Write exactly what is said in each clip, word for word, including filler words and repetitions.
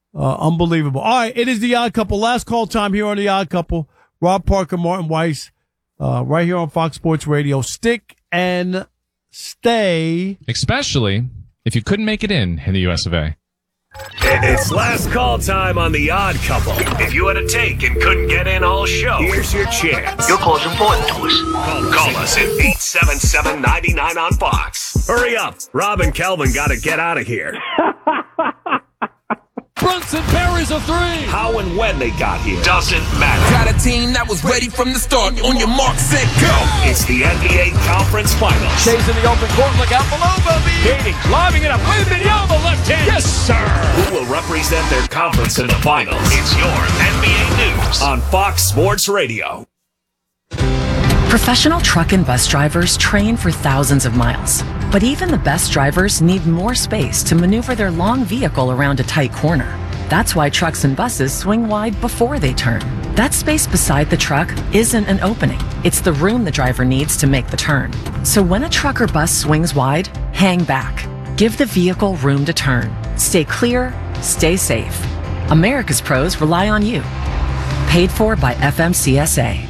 Uh, unbelievable. All right, it is the Odd Couple. Last call time here on the Odd Couple. Rob Parker, Martin Weiss, uh, right here on Fox Sports Radio. Stick and stay. Especially if you couldn't make it in in the U S of A. It's last call time on the Odd Couple. If you had a take and couldn't get in all show, here's your chance. Your call is important to us. Call, call us at eight seven seven, nine nine on Fox. Hurry up. Rob and Kelvin got to get out of here. Brunson parries a three. How and when they got here doesn't matter. Got a team that was ready from the start. On your mark, set, go. It's the N B A Conference Finals. Chase in the open court. Look out below, Bobby. Gating, lobbing it up. With the elbow, left hand. Yes, sir. Who will represent their conference in the finals? It's your N B A News on Fox Sports Radio. Professional truck and bus drivers train for thousands of miles. But even the best drivers need more space to maneuver their long vehicle around a tight corner. That's why trucks and buses swing wide before they turn. That space beside the truck isn't an opening. It's the room the driver needs to make the turn. So when a truck or bus swings wide, hang back. Give the vehicle room to turn. Stay clear, stay safe. America's pros rely on you. Paid for by F M C S A.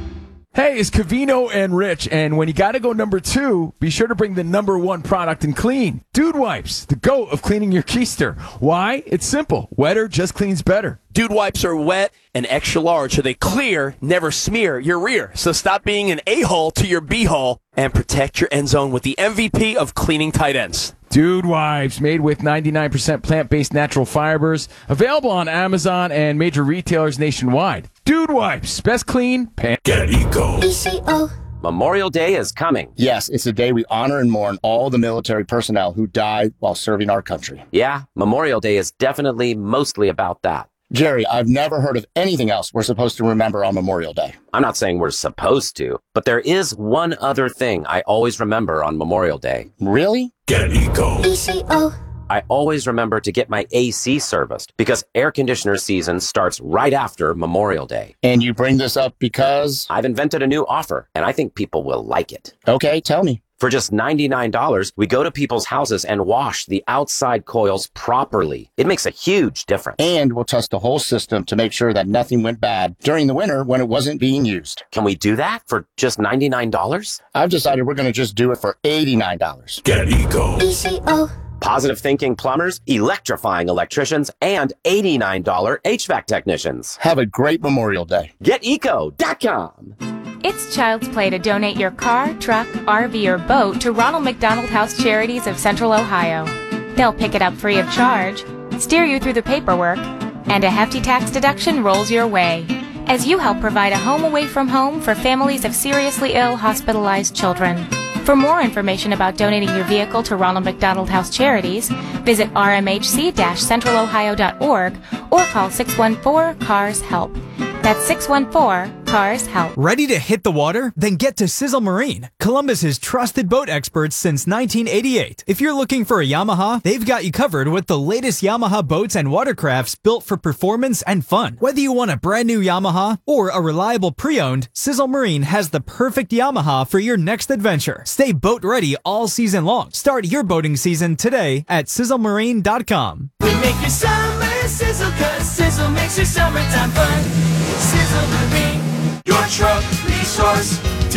Hey, it's Covino and Rich, and when you gotta go number two, be sure to bring the number one product in clean. Dude Wipes, the GOAT of cleaning your keister. Why? It's simple. Wetter just cleans better. Dude Wipes are wet and extra large, so they clear, never smear your rear. So stop being an a-hole to your b-hole and protect your end zone with the M V P of cleaning tight ends. Dude Wipes, made with ninety-nine percent plant-based natural fibers, available on Amazon and major retailers nationwide. Dude Wipes, best clean, pants. Get Eco. E C O. Memorial Day is coming. Yes, it's a day we honor and mourn all the military personnel who died while serving our country. Yeah, Memorial Day is definitely mostly about that. Jerry, I've never heard of anything else we're supposed to remember on Memorial Day. I'm not saying we're supposed to, but there is one other thing I always remember on Memorial Day. Really? Get Eco. E C O. I always remember to get my A C serviced because air conditioner season starts right after Memorial Day. And you bring this up because? I've invented a new offer, and I think people will like it. Okay, tell me. For just ninety-nine dollars, we go to people's houses and wash the outside coils properly. It makes a huge difference. And we'll test the whole system to make sure that nothing went bad during the winter when it wasn't being used. Can we do that for just ninety-nine dollars? I've decided we're going to just do it for eighty-nine dollars. Get Eco. E C O. Positive thinking plumbers, electrifying electricians, and eighty-nine dollars H V A C technicians. Have a great Memorial Day. Get eco dot com. It's Child's Play to donate your car, truck, R V, or boat to Ronald McDonald House Charities of Central Ohio. They'll pick it up free of charge, steer you through the paperwork, and a hefty tax deduction rolls your way as you help provide a home away from home for families of seriously ill, hospitalized children. For more information about donating your vehicle to Ronald McDonald House Charities, visit r m h c dash central ohio dot org or call six one four, C A R S HELP. That's six one four, C A R S HELP. Ready to hit the water? Then get to Sizzle Marine, Columbus's trusted boat experts since nineteen eighty-eight. If you're looking for a Yamaha, they've got you covered with the latest Yamaha boats and watercrafts built for performance and fun. Whether you want a brand new Yamaha or a reliable pre-owned, Sizzle Marine has the perfect Yamaha for your next adventure. Stay boat ready all season long. Start your boating season today at sizzle marine dot com. We make your summer sizzle, cause Sizzle makes your summertime fun. Sizzle Marine, your truck resource,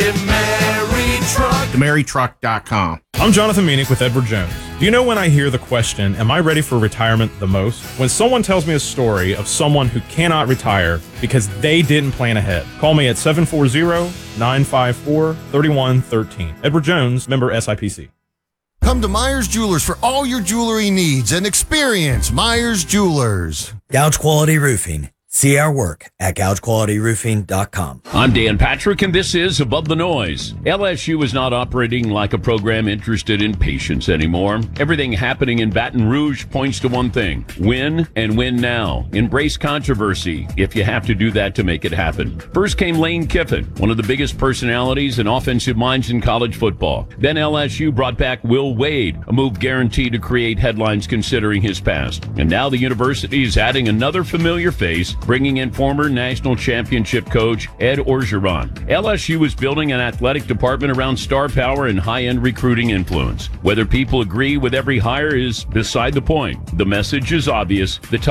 DeMary Truck. DeMary Truck dot com. I'm Jonathan Meanick with Edward Jones. Do you know when I hear the question, am I ready for retirement the most? When someone tells me a story of someone who cannot retire because they didn't plan ahead. Call me at seven four zero, nine five four, three one one three. Edward Jones, member S I P C. Come to Myers Jewelers for all your jewelry needs and experience Myers Jewelers. Gouge Quality Roofing. See our work at gouge quality roofing dot com. I'm Dan Patrick, and this is Above the Noise. L S U is not operating like a program interested in patience anymore. Everything happening in Baton Rouge points to one thing: win, and win now. Embrace controversy if you have to do that to make it happen. First came Lane Kiffin, one of the biggest personalities and offensive minds in college football. Then L S U brought back Will Wade, a move guaranteed to create headlines considering his past. And now the university is adding another familiar face, bringing in former national championship coach Ed Orgeron. L S U is building an athletic department around star power and high-end recruiting influence. Whether people agree with every hire is beside the point. The message is obvious. The